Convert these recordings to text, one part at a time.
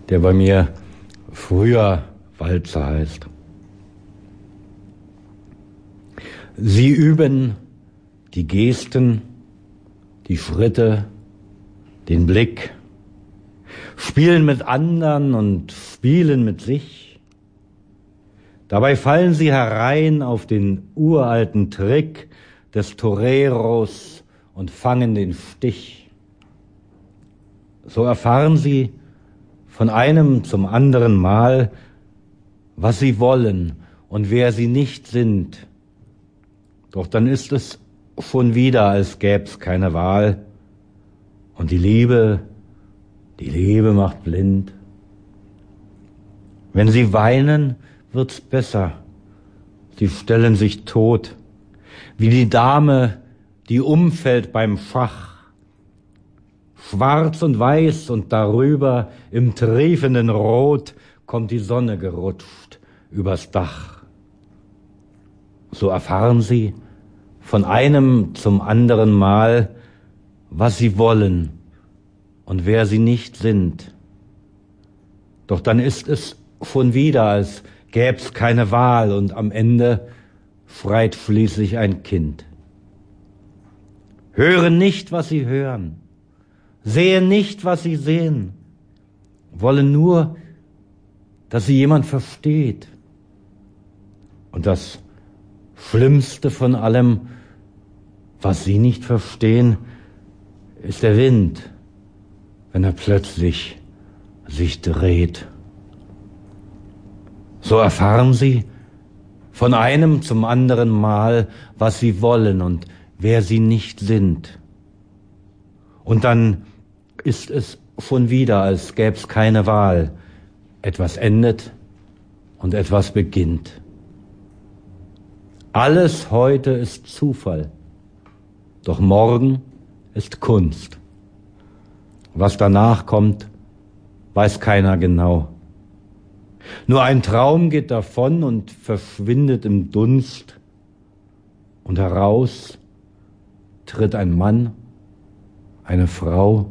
der bei mir früher Walzer heißt. Sie üben die Gesten, die Schritte, den Blick, spielen mit anderen und spielen mit sich. Dabei fallen sie herein auf den uralten Trick des Toreros und fangen den Stich. So erfahren sie von einem zum anderen Mal, was sie wollen und wer sie nicht sind. Doch dann ist es schon wieder, als gäb's keine Wahl. Und die Liebe macht blind. Wenn sie weinen, wird's besser. Sie stellen sich tot, wie die Dame, die umfällt beim Schach. Schwarz und weiß und darüber im triefenden Rot kommt die Sonne gerutscht übers Dach. So erfahren sie von einem zum anderen Mal, was sie wollen und wer sie nicht sind. Doch dann ist es schon wieder, als gäb's keine Wahl und am Ende schreit schließlich ein Kind. Hören nicht, was sie hören, sehen nicht, was sie sehen, wollen nur, dass sie jemand versteht. Und das Schlimmste von allem, was sie nicht verstehen, ist der Wind, wenn er plötzlich sich dreht. So erfahren sie von einem zum anderen Mal, was sie wollen und wer sie nicht sind. Und dann ist es schon wieder, als gäb's keine Wahl. Etwas endet und etwas beginnt. Alles heute ist Zufall, doch morgen ist Kunst. Was danach kommt, weiß keiner genau. Nur ein Traum geht davon und verschwindet im Dunst. Und heraus tritt ein Mann, eine Frau.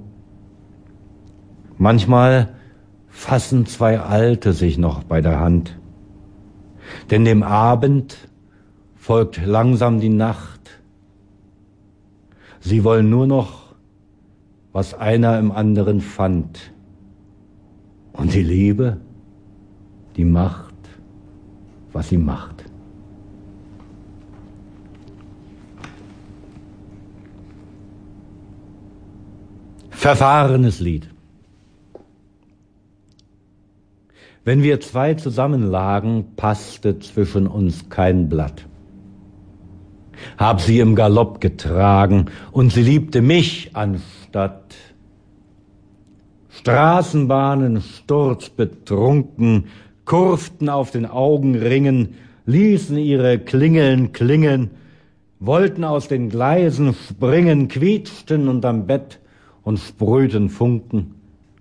Manchmal fassen zwei Alte sich noch bei der Hand. Denn dem Abend folgt langsam die Nacht. Sie wollen nur noch, was einer im anderen fand. Und die Liebe, die macht, was sie macht. Verfahrenes Lied. Wenn wir zwei zusammenlagen, passte zwischen uns kein Blatt. Hab sie im Galopp getragen und sie liebte mich anstatt. Straßenbahnen sturzbetrunken, kurften auf den Augenringen, ließen ihre Klingeln klingen, wollten aus den Gleisen springen, quietschten unterm Bett und sprühten Funken.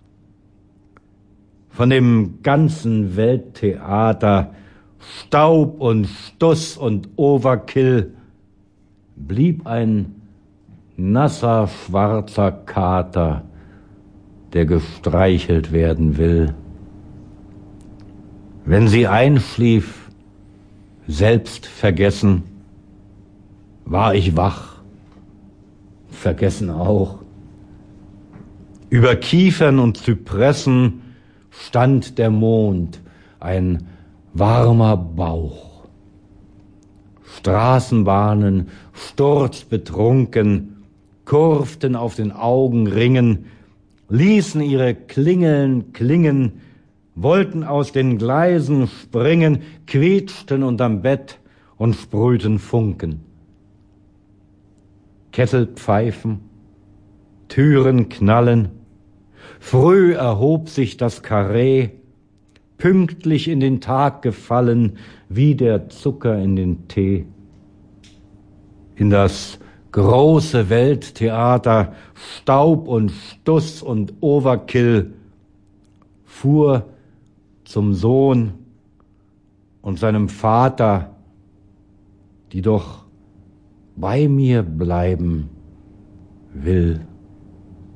Von dem ganzen Welttheater, Staub und Stuss und Overkill, blieb ein nasser, schwarzer Kater, der gestreichelt werden will. Wenn sie einschlief, selbst vergessen, war ich wach, vergessen auch. Über Kiefern und Zypressen stand der Mond, ein warmer Bauch. Straßenbahnen, sturzbetrunken, kurften auf den Augenringen, ließen ihre Klingeln klingen, wollten aus den Gleisen springen, quietschten unterm Bett und sprühten Funken. Kessel pfeifen, Türen knallen, früh erhob sich das Karree, pünktlich in den Tag gefallen, wie der Zucker in den Tee. In das große Welttheater, Staub und Stuss und Overkill, fuhr zum Sohn und seinem Vater, die doch bei mir bleiben will.